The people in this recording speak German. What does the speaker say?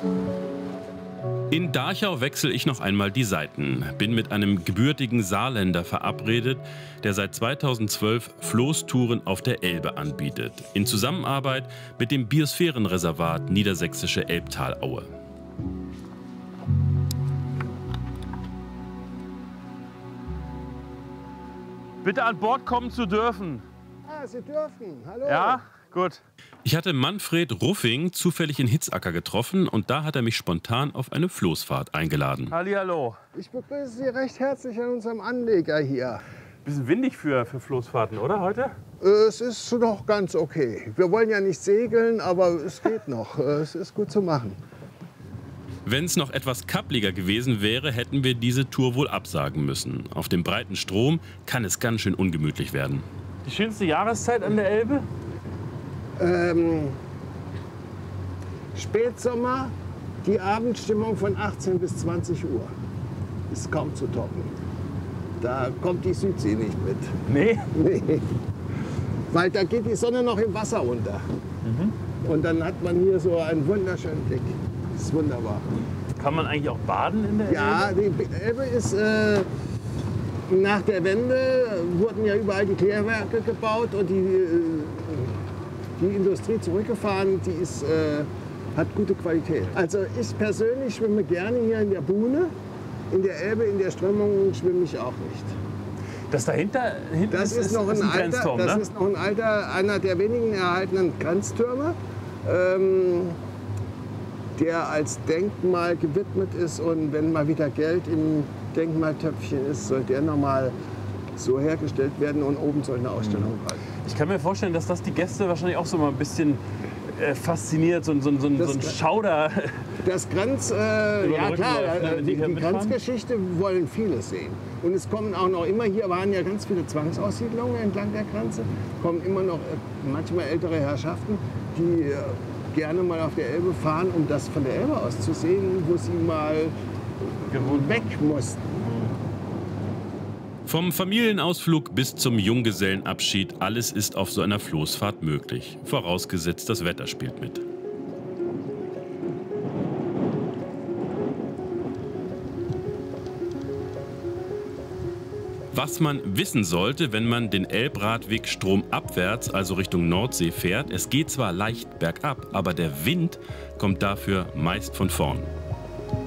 In Dachau wechsle ich noch einmal die Seiten. Bin mit einem gebürtigen Saarländer verabredet, der seit 2012 Floßtouren auf der Elbe anbietet. In Zusammenarbeit mit dem Biosphärenreservat Niedersächsische Elbtalaue. Bitte an Bord kommen zu dürfen. Ah, Sie dürfen. Hallo. Ja, gut. Ich hatte Manfred Ruffing zufällig in Hitzacker getroffen und da hat er mich spontan auf eine Floßfahrt eingeladen. Hallihallo. Ich begrüße Sie recht herzlich an unserem Anleger hier. Bisschen windig für Floßfahrten, oder heute? Es ist noch ganz okay. Wir wollen ja nicht segeln, aber es geht noch. Es ist gut zu machen. Wenn es noch etwas kappliger gewesen wäre, hätten wir diese Tour wohl absagen müssen. Auf dem breiten Strom kann es ganz schön ungemütlich werden. Die schönste Jahreszeit an der Elbe? Spätsommer, die Abendstimmung von 18 bis 20 Uhr. Ist kaum zu toppen. Da kommt die Südsee nicht mit. Nee? Nee. Weil da geht die Sonne noch im Wasser unter. Und dann hat man hier so einen wunderschönen Blick. Das ist wunderbar. Kann man eigentlich auch baden in der Elbe? Ja, die Elbe ist nach der Wende wurden ja überall die Klärwerke gebaut und die Industrie zurückgefahren. Die ist, hat gute Qualität. Also ich persönlich schwimme gerne hier in der Buhne. In der Elbe, in der Strömung schwimme ich auch nicht. Das dahinter Das ist noch ein alter, Grenzturm, das ne? ist noch ein alter, einer der wenigen erhaltenen Grenztürme, der als Denkmal gewidmet ist. Und wenn mal wieder Geld im Denkmaltöpfchen ist, soll der nochmal so hergestellt werden und oben soll eine Ausstellung rein. Ich kann mir vorstellen, dass das die Gäste wahrscheinlich auch so mal ein bisschen fasziniert, so ein Schauder. Das Grenz, ja klar, die Grenzgeschichte wollen viele sehen. Und es kommen auch noch immer, hier waren ja ganz viele Zwangsaussiedlungen entlang der Grenze, kommen immer noch manchmal ältere Herrschaften, die gerne mal auf der Elbe fahren, um das von der Elbe aus zu sehen, wo sie mal weg mussten. Vom Familienausflug bis zum Junggesellenabschied, alles ist auf so einer Floßfahrt möglich. Vorausgesetzt, das Wetter spielt mit. Was man wissen sollte, wenn man den Elbradweg stromabwärts, also Richtung Nordsee fährt, es geht zwar leicht bergab, aber der Wind kommt dafür meist von vorn.